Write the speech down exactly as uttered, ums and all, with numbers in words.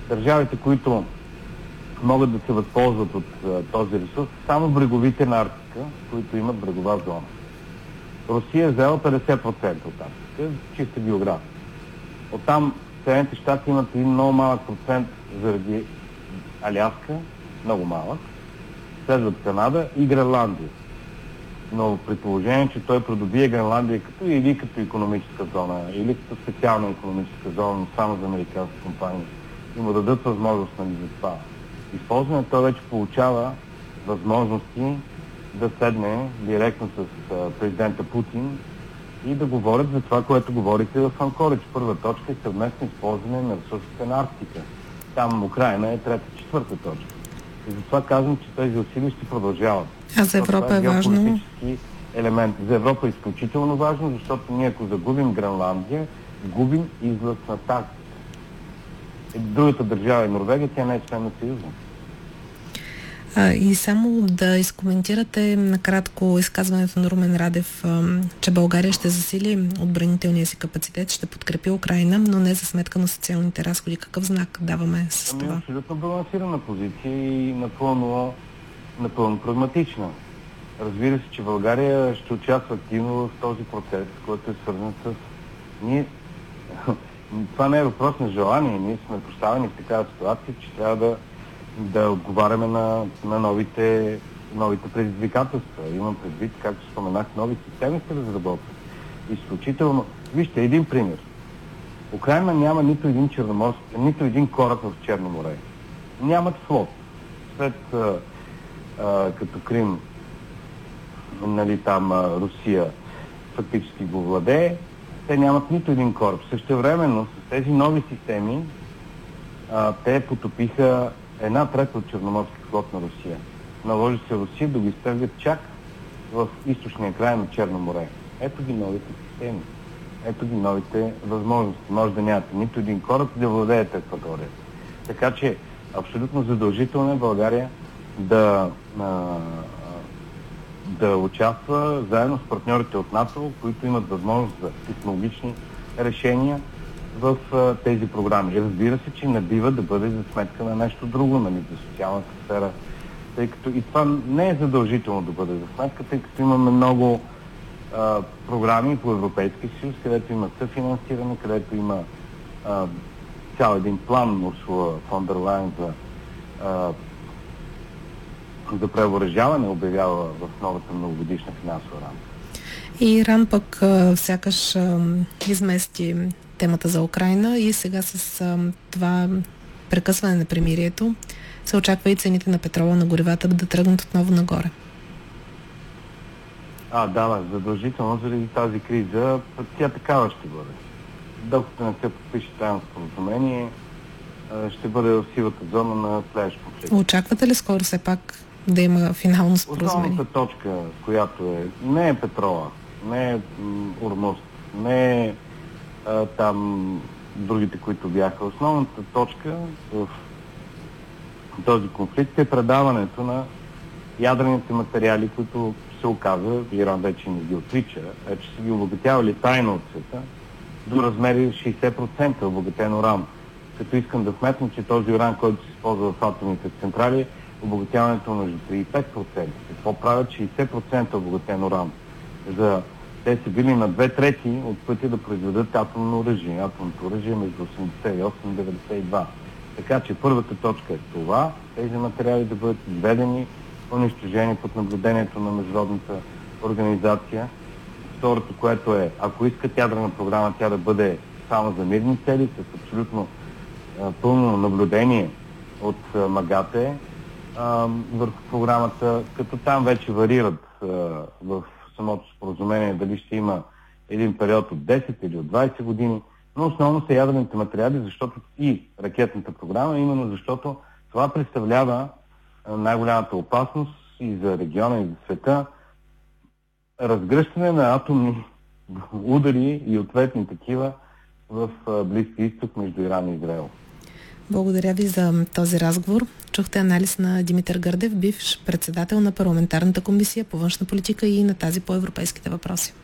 Държавите, които могат да се възползват от а, този ресурс, само бреговите на Арктика, които имат брегова зона. Русия е взела петдесет процента от Арктика, чиста география. Оттам Съединените щати имат един много малък процент заради Аляска, много малък. Следват Канада и Гренландия. Но при положение, че той придобие Гренландия като или като икономическа зона, или като специална икономическа зона, но само за американски компании, и му дадат възможност нали, за това използване, той вече получава възможности да седне директно с а, президента Путин и да говорят за това, което говорите в Анкоридж. Първа точка е съвместно използване на ресурсите на Арктика. Там Украина е трета, четвърта точка. И затова казвам, че тези усилия ще продължават. А за Европа е, е важно? Елемент. За Европа е изключително важно, защото ние ако загубим Гренландия, губим излъз на Арктика. Другата държава е Норвегия, тя не е член на Съюза. А, и само да изкоментирате накратко изказването на Румен Радев, а, че България ще засили отбранителния си капацитет, ще подкрепи Украйна, но не за сметка на социалните разходи. Какъв знак даваме с ами, това? Абсолютно балансирана позиция и напълно, напълно прагматична. Разбира се, че България ще участва активно в този процес, който е свързан с... Ние... Това не е въпрос на желание. Ние сме поставени в такава ситуация, че трябва да, да отговаряме на, на новите, новите предизвикателства. Имам предвид, както споменах, нови системи се разработват. Изключително... Вижте, един пример. Украйна няма нито един черноморски, нито един кораб в Черно море. Нямат флот. След а, а, като Крим, нали, там а, Русия фактически го владее, те нямат нито един кораб. Същевременно с тези нови системи а, те потопиха една трета от черноморски флот на Русия. Наложи се Русия да го изтеглят чак в източния край на Черно море. Ето ги новите системи. Ето ги новите възможности. Може да нямате нито един кораб да владеете акватория. Така че абсолютно задължително е България да, а, да участва заедно с партньорите от НАТО, които имат възможност за технологични решения в а, тези програми. Разбира се, че не бива да бъде за сметка на нещо друго, нали, за социалната сфера, тъй като и това не е задължително да бъде за сметка, тъй като имаме много а, програми по Европейския съюз, където има съфинансиране, където има а, цял един план Урсула фон дер Лайен за, а, за превъоръжаване, обявява в новата многогодишна финансова рамка. И Иран пък а, сякаш а, измести темата за Украйна и сега с а, това прекъсване на премирието се очаква и цените на петрола, на горивата да тръгнат отново нагоре. А, да, да, задължително заради тази криза, тя такава ще бъде. Докато не се подпише тайно споразумение, ще бъде в сивата зона на следващ конфликт. Очаквате ли скоро все пак да има финално споразумение? Основната точка, която е, не е петрола, не е Ормост, не е а, там другите, които бяха. Основната точка в този конфликт е предаването на ядрените материали, които се оказва, Иран вече не ги отрича, е, че са ги обогатявали тайно от света до размери шейсет процента обогатен уран. Като искам да вметна, че този уран, който се използва в атомните централи, обогатяването между три и пет процента. Какво правят шейсет процента обогатен уран? За... Те са били на две трети от пътя да произведат атомно оръжие. Атомното оръжие е между осемдесет и осем и деветдесет и два. Така че първата точка е това, тези материали да бъдат изведени, унищожени под наблюдението на международната организация. Второто, което е, ако искат ядрена програма, тя да бъде само за мирни цели, с абсолютно а, пълно наблюдение от а, МАГАТЕ а, върху програмата, като там вече варират а, в самото споразумение дали ще има един период от десет или от двайсет години, но основно са ядрените материали, защото и ракетната програма, именно защото това представлява най-голямата опасност и за региона, и за света, разгръщане на атомни удари и ответни такива в Близкия изток между Иран и Израел. Благодаря ви за този разговор. Чухте анализ на Димитър Гърдев, бивш председател на парламентарната комисия по външна политика и на тази по европейските въпроси.